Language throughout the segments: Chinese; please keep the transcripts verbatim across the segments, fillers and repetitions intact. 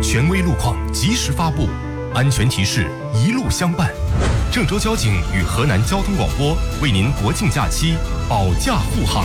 权威路况及时发布，安全提示一路相伴。郑州交警与河南交通广播为您国庆假期保驾护航。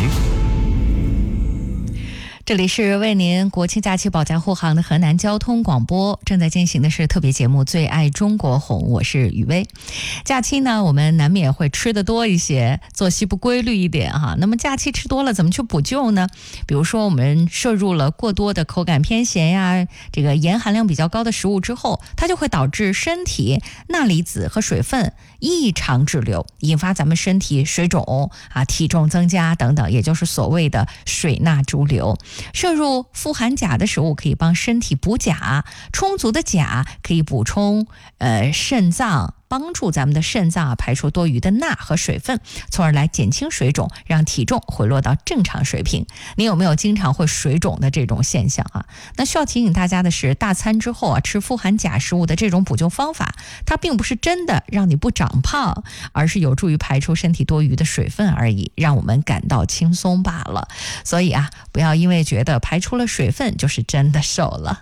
这里是为您国庆假期保驾护航的河南交通广播，正在进行的是特别节目《最爱中国红》，我是雨薇。假期呢，我们难免会吃得多一些，作息不规律一点哈。那么假期吃多了怎么去补救呢？比如说我们摄入了过多的口感偏咸呀，这个盐含量比较高的食物之后，它就会导致身体钠离子和水分异常滞留，引发咱们身体水肿啊、体重增加等等，也就是所谓的水钠潴留。摄入富含钾的食物可以帮身体补钾，充足的钾可以补充呃肾脏，帮助咱们的肾脏啊排出多余的钠和水分，从而来减轻水肿，让体重回落到正常水平。你有没有经常会水肿的这种现象啊？那需要提醒大家的是，大餐之后啊吃富含钾食物的这种补救方法，它并不是真的让你不长胖，而是有助于排出身体多余的水分而已，让我们感到轻松罢了。所以啊，不要因为觉得排出了水分就是真的瘦了。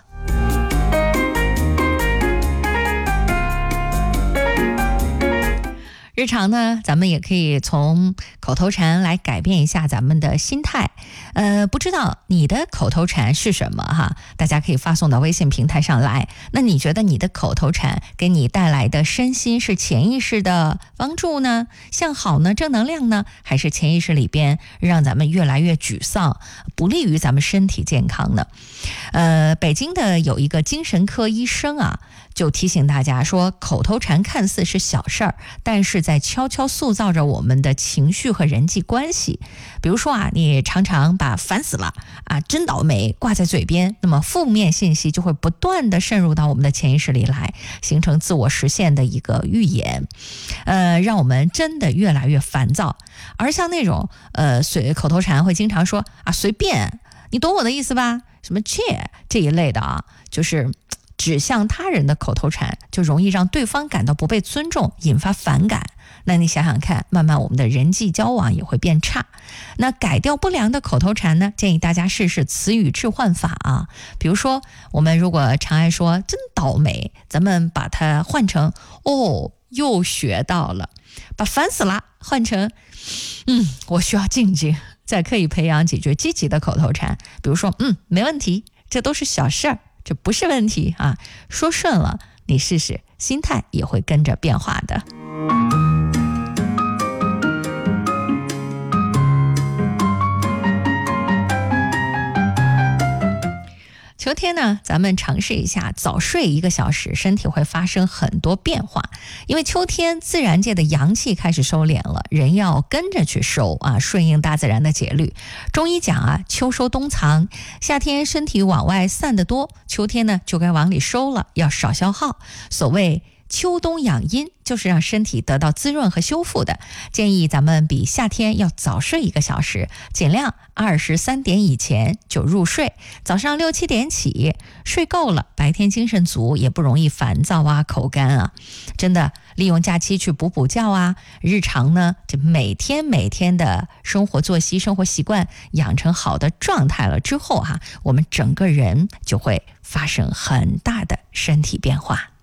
日常呢，咱们也可以从口头禅来改变一下咱们的心态。呃，不知道你的口头禅是什么哈？大家可以发送到微信平台上来。那你觉得你的口头禅给你带来的身心是潜意识的帮助呢？向好呢？正能量呢？还是潜意识里边让咱们越来越沮丧，不利于咱们身体健康呢？呃，北京的有一个精神科医生啊，就提醒大家说，口头禅看似是小事儿，但是在悄悄塑造着我们的情绪和人际关系。比如说啊，你常常把烦死了啊、真倒霉挂在嘴边，那么负面信息就会不断的渗入到我们的潜意识里来，形成自我实现的一个预言，呃，让我们真的越来越烦躁。而像那种呃随口头禅会经常说啊随便，你懂我的意思吧？什么切这一类的啊，就是指向他人的口头禅，就容易让对方感到不被尊重，引发反感。那你想想看，慢慢我们的人际交往也会变差。那改掉不良的口头禅呢，建议大家试试词语置换法啊。比如说，我们如果常爱说真倒霉，咱们把它换成哦，又学到了。把烦死了换成嗯，我需要静静。再可以培养几句积极的口头禅，比如说嗯，没问题，这都是小事儿，这不是问题啊。说顺了，你试试，心态也会跟着变化的。秋天呢，咱们尝试一下早睡一个小时，身体会发生很多变化。因为秋天自然界的阳气开始收敛了，人要跟着去收啊，顺应大自然的节律。中医讲啊，秋收冬藏，夏天身体往外散得多，秋天呢就该往里收了，要少消耗。所谓秋冬养阴，就是让身体得到滋润和修复的。建议咱们比夏天要早睡一个小时，尽量二十三点以前就入睡，早上六七点起，睡够了，白天精神足，也不容易烦躁啊、口干啊。真的，利用假期去补补觉啊，日常呢，这每天每天的生活作息、生活习惯养成好的状态了之后哈、啊，我们整个人就会发生很大的身体变化。